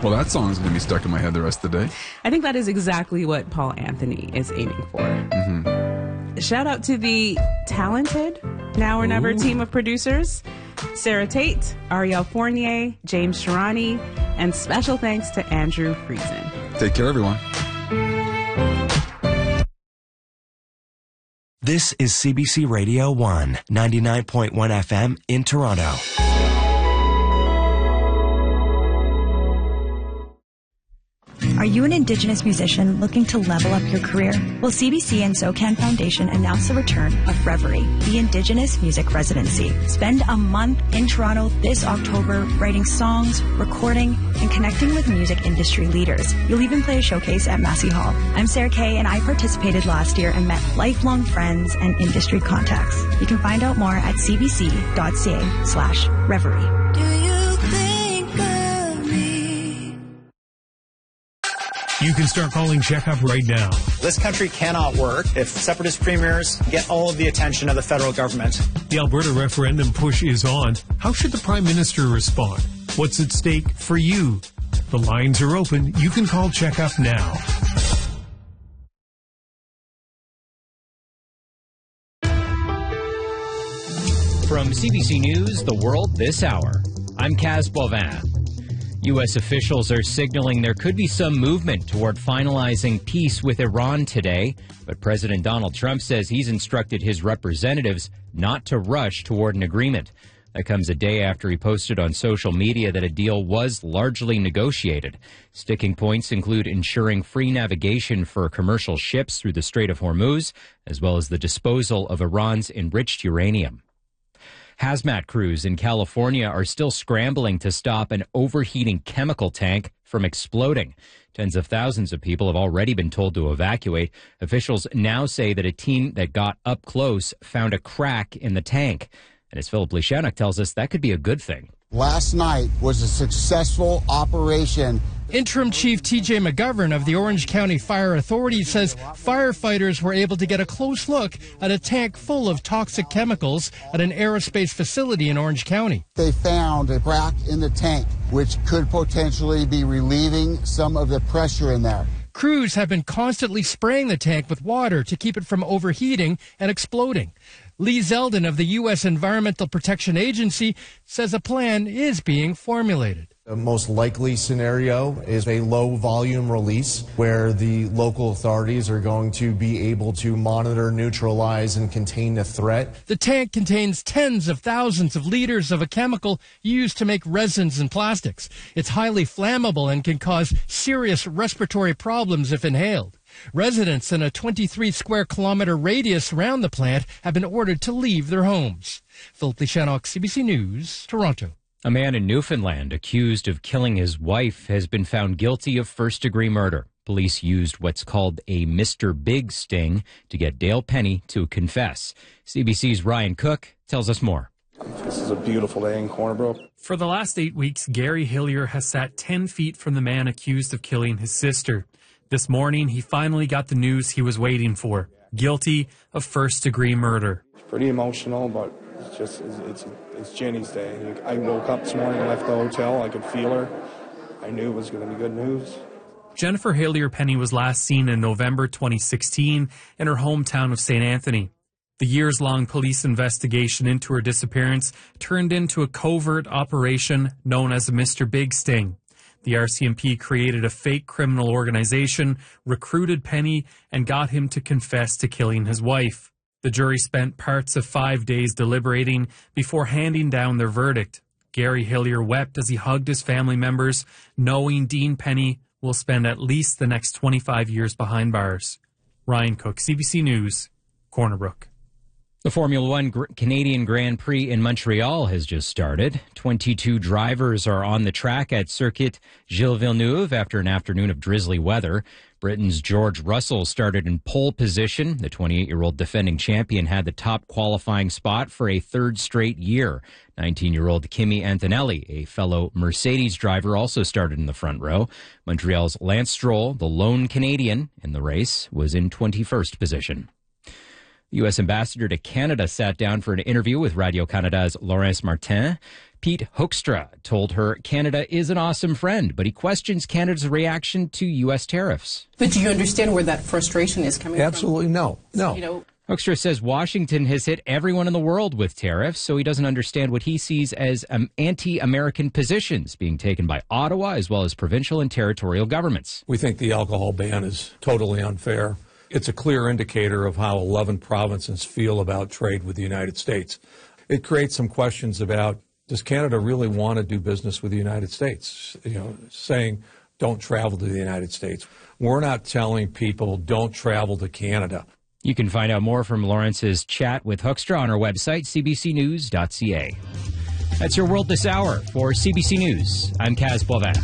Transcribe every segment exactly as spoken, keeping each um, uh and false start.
Well, that song's going to be stuck in my head the rest of the day. I think that is exactly what Paul Anthony is aiming for. Mm-hmm. Shout out to the talented Now or Never Ooh. team of producers. Sarah Tate, Ariel Fournier, James Sharani, and special thanks to Andrew Friesen. Take care, everyone. This is C B C Radio one, ninety-nine point one F M in Toronto. Are you an Indigenous musician looking to level up your career? Well, C B C and SOCAN Foundation announced the return of Reverie, the Indigenous Music Residency. Spend a month in Toronto this October writing songs, recording, and connecting with music industry leaders. You'll even play a showcase at Massey Hall. I'm Sarah Kay, and I participated last year and met lifelong friends and industry contacts. You can find out more at cbc.ca slash Reverie. Do you think of me? You can start calling Checkup right now. This country cannot work if separatist premiers get all of the attention of the federal government. The Alberta referendum push is on. How should the Prime Minister respond? What's at stake for you? The lines are open. You can call Checkup now. From C B C News, The World This Hour, I'm Kaz Bovin. U S officials are signaling there could be some movement toward finalizing peace with Iran today, but President Donald Trump says he's instructed his representatives not to rush toward an agreement. That comes a day after he posted on social media that a deal was largely negotiated. Sticking points include ensuring free navigation for commercial ships through the Strait of Hormuz, as well as the disposal of Iran's enriched uranium. Hazmat crews in California are still scrambling to stop an overheating chemical tank from exploding. Tens of thousands of people have already been told to evacuate. Officials now say that a team that got up close found a crack in the tank. And as Philip Lishanuk tells us, that could be a good thing. Last night was a successful operation. Interim Chief T J McGovern of the Orange County Fire Authority says firefighters were able to get a close look at a tank full of toxic chemicals at an aerospace facility in Orange County. They found a crack in the tank, which could potentially be relieving some of the pressure in there. Crews have been constantly spraying the tank with water to keep it from overheating and exploding. Lee Zeldin of the U S Environmental Protection Agency says a plan is being formulated. The most likely scenario is a low-volume release where the local authorities are going to be able to monitor, neutralize, and contain the threat. The tank contains tens of thousands of liters of a chemical used to make resins and plastics. It's highly flammable and can cause serious respiratory problems if inhaled. Residents in a twenty-three square kilometer radius around the plant have been ordered to leave their homes. Philip Lishanuk, C B C News, Toronto. A man in Newfoundland accused of killing his wife has been found guilty of first-degree murder. Police used what's called a Mister Big sting to get Dale Penny to confess. C B C's Ryan Cook tells us more. This is a beautiful day in Corner Brook. For the last eight weeks, Gary Hillier has sat ten feet from the man accused of killing his sister. This morning, he finally got the news he was waiting for. Guilty of first-degree murder. It's pretty emotional, but it's just, it's, it's, it's Jenny's day. I woke up this morning and left the hotel. I could feel her. I knew it was going to be good news. Jennifer Hillier Penny was last seen in November twenty sixteen in her hometown of Saint Anthony. The years-long police investigation into her disappearance turned into a covert operation known as a Mister Big Sting. The R C M P created a fake criminal organization, recruited Penny, and got him to confess to killing his wife. The jury spent parts of five days deliberating before handing down their verdict. Gary Hillier wept as he hugged his family members, knowing Dean Penny will spend at least the next twenty-five years behind bars. Ryan Cook, C B C News, Corner Brook. The Formula One Gr- Canadian Grand Prix in Montreal has just started. twenty-two drivers are on the track at Circuit Gilles Villeneuve after an afternoon of drizzly weather. Britain's George Russell started in pole position. The twenty-eight-year-old defending champion had the top qualifying spot for a third straight year. nineteen-year-old Kimi Antonelli, a fellow Mercedes driver, also started in the front row. Montreal's Lance Stroll, the lone Canadian in the race, was in twenty-first position. The U S ambassador to Canada sat down for an interview with Radio-Canada's Laurence Martin. Pete Hoekstra told her Canada is an awesome friend, but he questions Canada's reaction to U S tariffs. But do you understand where that frustration is coming Absolutely from? Absolutely no. No. You know, Hoekstra says Washington has hit everyone in the world with tariffs, so he doesn't understand what he sees as um, anti-American positions being taken by Ottawa as well as provincial and territorial governments. We think the alcohol ban is totally unfair. It's a clear indicator of how eleven provinces feel about trade with the United States. It creates some questions about, does Canada really want to do business with the United States? You know, saying don't travel to the United States. We're not telling people don't travel to Canada. You can find out more from Lawrence's chat with Hoekstra on our website, c b c news dot c a. That's your World This Hour. For C B C News, I'm Kaz Boivin.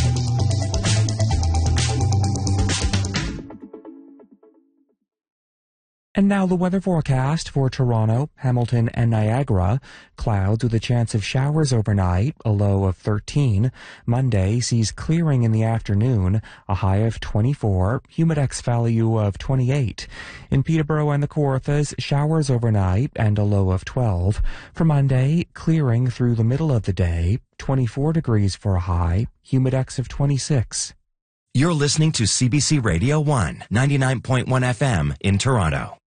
And now the weather forecast for Toronto, Hamilton, and Niagara. Clouds with a chance of showers overnight, a low of thirteen. Monday sees clearing in the afternoon, a high of twenty-four, humidex value of twenty-eight. In Peterborough and the Kawarthas, showers overnight and a low of twelve. For Monday, clearing through the middle of the day, twenty-four degrees for a high, humidex of twenty-six. You're listening to C B C Radio one, ninety-nine point one F M in Toronto.